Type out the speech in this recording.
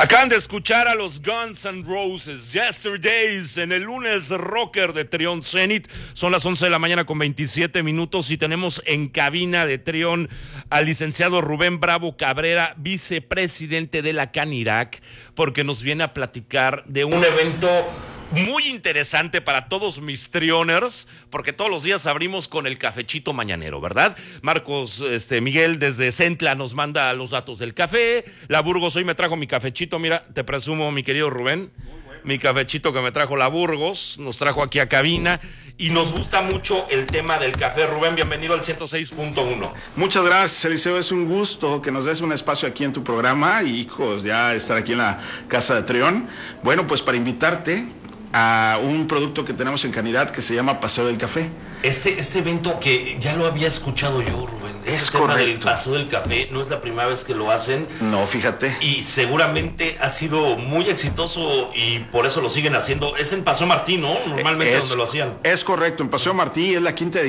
Acaban de escuchar a los Guns N' Roses, Yesterdays, en el lunes rocker de Trión Zenit. Son las 11 de la mañana con 27 minutos y tenemos en cabina de Trión al licenciado Rubén Bravo Cabrera, vicepresidente de la Canirac, porque nos viene a platicar de un evento muy interesante para todos mis trioners, porque todos los días abrimos con el cafechito mañanero, ¿verdad? Marcos, Miguel desde Centla nos manda los datos del café. La Burgos hoy me trajo mi cafechito, mira, te presumo, mi querido Rubén, mi cafechito que me trajo la Burgos, nos trajo aquí a cabina y nos gusta mucho el tema del café. Rubén, bienvenido al 106.1. Muchas gracias, Eliseo, es un gusto que nos des un espacio aquí en tu programa y hijos, ya estar aquí en la Casa de Trión. Bueno, pues para invitarte a un producto que tenemos en Canirac que se llama Paseo del Café. Este evento que ya lo había escuchado yo, Rubén. Es tema correcto. del Paseo del Café no es la primera vez que lo hacen. No, fíjate. Y seguramente ha sido muy exitoso y por eso lo siguen haciendo. Es en Paseo Martí, ¿no? Normalmente donde lo hacían. Es correcto, en Paseo Martí es la quinta edición.